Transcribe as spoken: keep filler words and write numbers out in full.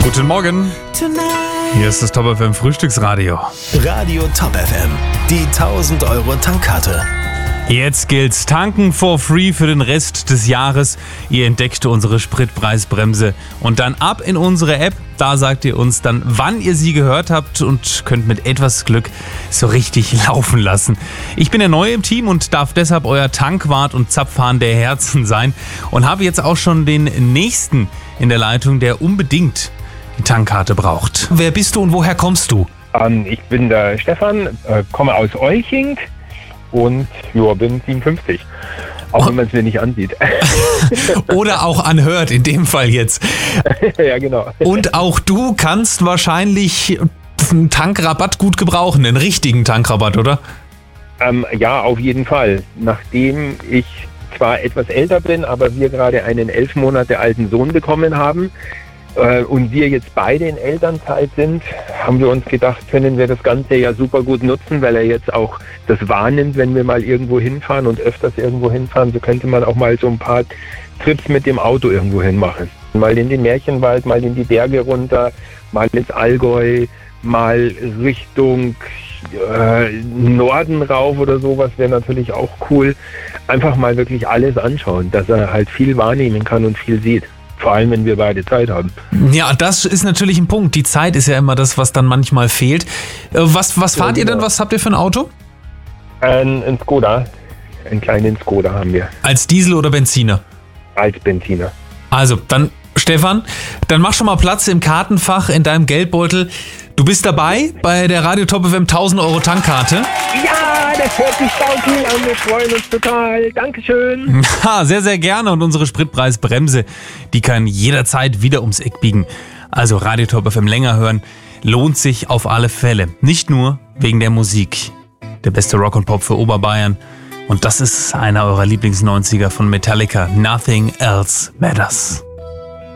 Guten Morgen. Hier ist das Top F M Frühstücksradio. Radio Top F M, die tausend Euro Tankkarte. Jetzt gilt's tanken for free für den Rest des Jahres. Ihr entdeckt unsere Spritpreisbremse und dann ab in unsere App. Da sagt ihr uns dann, wann ihr sie gehört habt und könnt mit etwas Glück so richtig laufen lassen. Ich bin ja neu im Team und darf deshalb euer Tankwart und Zapfhahn der Herzen sein und habe jetzt auch schon den nächsten in der Leitung, der unbedingt die Tankkarte braucht. Wer bist du und woher kommst du? Ähm, ich bin der Stefan, äh, komme aus Olching und ja, bin siebenundfünfzig. Auch wenn man es mir nicht ansieht. Oder auch anhört, in dem Fall jetzt. Ja, genau. Und auch du kannst wahrscheinlich einen Tankrabatt gut gebrauchen, einen richtigen Tankrabatt, oder? Ähm, ja, auf jeden Fall. Nachdem ich zwar etwas älter bin, aber wir gerade einen elf Monate alten Sohn bekommen haben äh, und wir jetzt beide in Elternzeit sind, haben wir uns gedacht, können wir das Ganze ja super gut nutzen, weil er jetzt auch das wahrnimmt, wenn wir mal irgendwo hinfahren und öfters irgendwo hinfahren. So könnte man auch mal so ein paar Trips mit dem Auto irgendwo hin machen. Mal in den Märchenwald, mal in die Berge runter, mal ins Allgäu, mal Richtung äh, Norden rauf oder sowas wäre natürlich auch cool. Einfach mal wirklich alles anschauen, dass er halt viel wahrnehmen kann und viel sieht. Vor allem, wenn wir beide Zeit haben. Ja, das ist natürlich ein Punkt. Die Zeit ist ja immer das, was dann manchmal fehlt. Was, was fahrt ja, genau. ihr denn? Was habt ihr für ein Auto? Ein, ein Skoda. Einen kleinen Skoda haben wir. Als Diesel oder Benziner? Als Benziner. Also, dann, Stefan, dann mach schon mal Platz im Kartenfach in deinem Geldbeutel. Du bist dabei bei der Radio Top F M tausend Euro Tankkarte. Ja, das hört sich saucool an. Wir freuen uns total. Dankeschön. Ha, sehr, sehr gerne. Und unsere Spritpreisbremse, die kann jederzeit wieder ums Eck biegen. Also Radio Top F M länger hören, lohnt sich auf alle Fälle. Nicht nur wegen der Musik. Der beste Rock und Pop für Oberbayern. Und das ist einer eurer Lieblings-neunziger von Metallica. Nothing Else Matters.